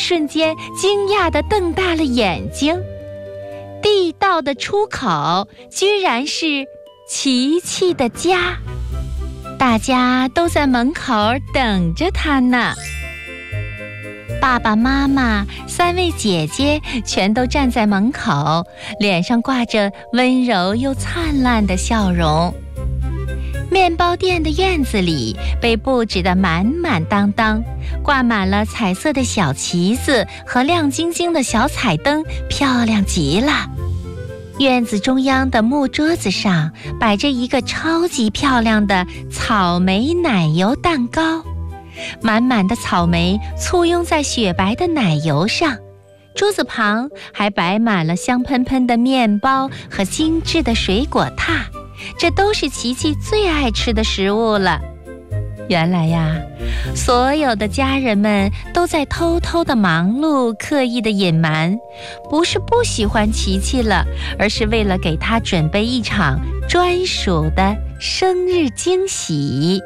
瞬间惊讶地瞪大了眼睛。地道的出口居然是琪琪的家，大家都在门口等着她呢。爸爸妈妈、3位姐姐全都站在门口，脸上挂着温柔又灿烂的笑容。面包店的院子里被布置得满满当当，挂满了彩色的小旗子和亮晶晶的小彩灯，漂亮极了。院子中央的木桌子上摆着一个超级漂亮的草莓奶油蛋糕，满满的草莓簇拥在雪白的奶油上，桌子旁还摆满了香喷喷的面包和精致的水果挞，这都是琪琪最爱吃的食物了。原来呀，所有的家人们都在偷偷的忙碌，刻意的隐瞒，不是不喜欢琪琪了，而是为了给她准备一场专属的生日惊喜。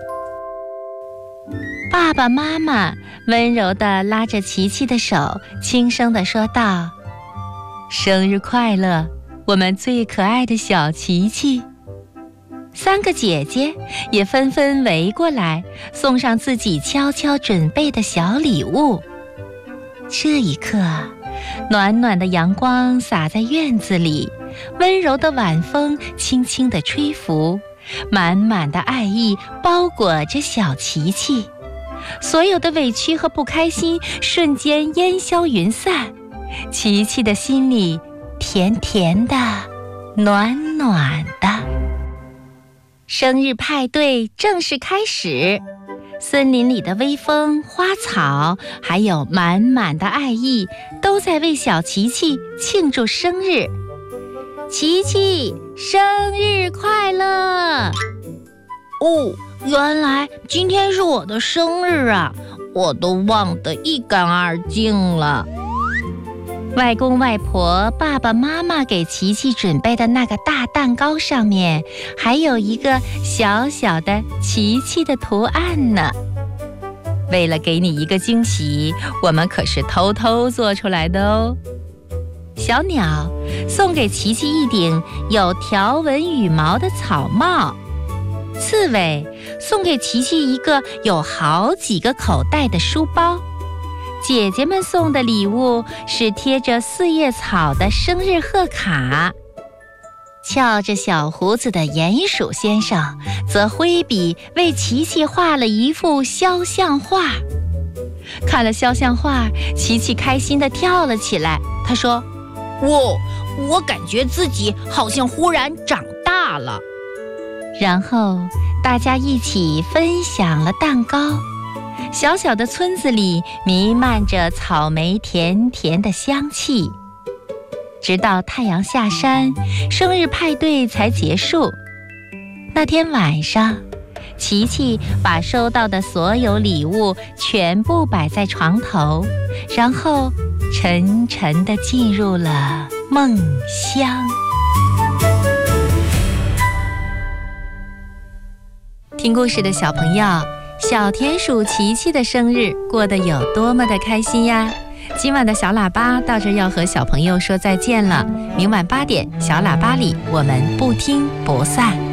爸爸妈妈温柔地拉着琪琪的手，轻声地说道：“生日快乐，我们最可爱的小琪琪。”3个姐姐也纷纷围过来，送上自己悄悄准备的小礼物。这一刻，暖暖的阳光洒在院子里，温柔的晚风轻轻地吹拂，满满的爱意包裹着小琪琪。所有的委屈和不开心瞬间烟消云散，琪琪的心里甜甜的，暖暖的。生日派对正式开始，森林里的微风、花草，还有满满的爱意，都在为小琪琪庆祝生日。琪琪，生日快乐！ 哦，原来今天是我的生日啊，我都忘得一干二净了。 外公外婆、爸爸妈妈给琪琪准备的那个大蛋糕上面，还有一个小小的琪琪的图案呢。为了给你一个惊喜，我们可是偷偷做出来的哦。小鸟送给琪琪一顶有条纹羽毛的草帽，刺猬送给琪琪一个有好几个口袋的书包。姐姐们送的礼物是贴着4叶草的生日贺卡，翘着小胡子的鼹鼠先生则挥笔为琪琪画了一幅肖像画。看了肖像画，琪琪开心地跳了起来。她说：“ 我感觉自己好像忽然长大了。” 然后大家一起分享了蛋糕。小小的村子里弥漫着草莓甜甜的香气，直到太阳下山，生日派对才结束。那天晚上，琪琪把收到的所有礼物全部摆在床头，然后沉沉地进入了梦乡。听故事的小朋友，小田鼠琪琪的生日过得有多么的开心呀！今晚的小喇叭到这要和小朋友说再见了，明晚8点，小喇叭里我们不听不散。